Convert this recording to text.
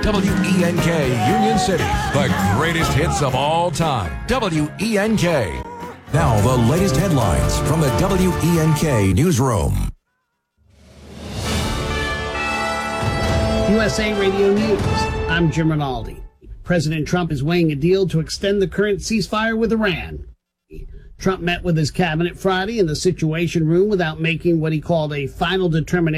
WENK, Union City. The greatest hits of all time. WENK. Now, the latest headlines from the WENK Newsroom. USA Radio News. I'm Jim Rinaldi. President Trump is weighing a deal to extend the current ceasefire with Iran. Trump met with his cabinet Friday in the Situation Room without making what he called a final determination